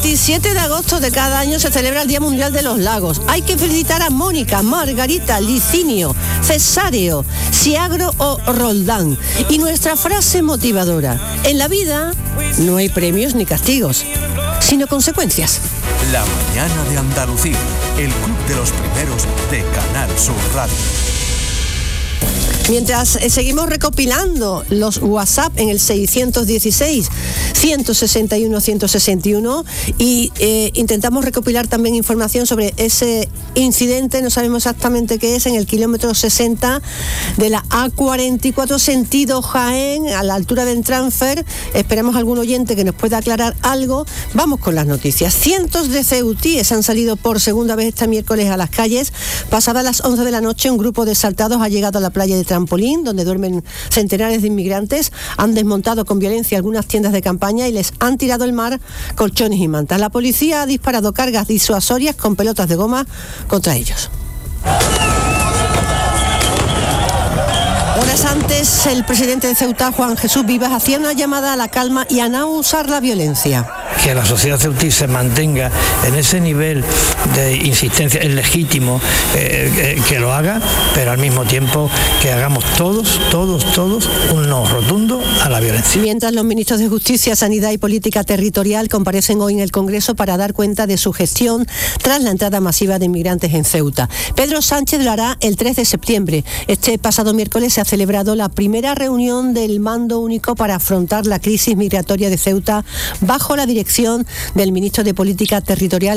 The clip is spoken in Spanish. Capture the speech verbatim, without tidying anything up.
veintisiete de agosto de cada año se celebra el Día Mundial de los Lagos. Hay que felicitar a Mónica, Margarita, Licinio, Cesáreo, Siagro o Roldán. Y nuestra frase motivadora: en la vida no hay premios ni castigos, sino consecuencias. La mañana de Andalucía, el club de los primeros de Canal Sur Radio. Mientras eh, seguimos recopilando los WhatsApp en el seiscientos dieciséis, ciento sesenta y uno, ciento sesenta y uno y eh, intentamos recopilar también información sobre ese incidente, no sabemos exactamente qué es, en el kilómetro sesenta de la A cuarenta y cuatro sentido Jaén, a la altura del Transfer. Esperamos algún oyente que nos pueda aclarar algo. Vamos con las noticias. Cientos de ceutíes han salido por segunda vez este miércoles a las calles. Pasadas las once de la noche, un grupo de exaltados ha llegado a la playa de Trampolín, donde duermen centenares de inmigrantes. Han desmontado con violencia algunas tiendas de campaña y les han tirado al mar colchones y mantas. La policía ha disparado cargas disuasorias con pelotas de goma contra ellos. Horas antes, el presidente de Ceuta, Juan Jesús Vivas, hacía una llamada a la calma y a no usar la violencia. Que la sociedad ceutí se mantenga en ese nivel de insistencia, es legítimo eh, eh, que lo haga, pero al mismo tiempo que hagamos todos, todos, todos un no rotundo a la violencia. Mientras los ministros de Justicia, Sanidad y Política Territorial comparecen hoy en el Congreso para dar cuenta de su gestión tras la entrada masiva de inmigrantes en Ceuta. Pedro Sánchez lo hará el tres de septiembre. Este pasado miércoles se ha celebrado la primera reunión del Mando Único para afrontar la crisis migratoria de Ceuta bajo la dirección del ministro de Política Territorial,